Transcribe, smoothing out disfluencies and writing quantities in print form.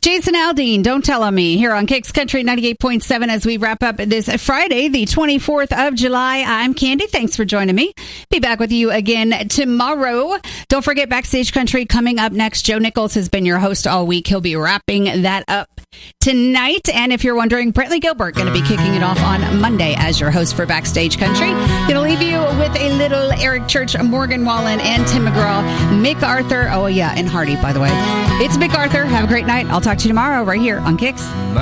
Jason Aldean, Don't Tell on Me, here on Kicks Country 98.7 as we wrap up this Friday, the 24th of July. I'm Candy. Thanks for joining me. Be back with you again tomorrow. Don't forget Backstage Country coming up next. Joe Nichols has been your host all week. He'll be wrapping that up tonight. And if you're wondering, Brantley Gilbert going to be kicking it off on Monday as your host for Backstage Country. Going to leave you with a little Eric Church, Morgan Wallen, and Tim McGraw, Mick Arthur. Oh, yeah, and Hardy, by the way. It's Mick Arthur. Have a great night. I'll talk to you tomorrow right here on Kicks.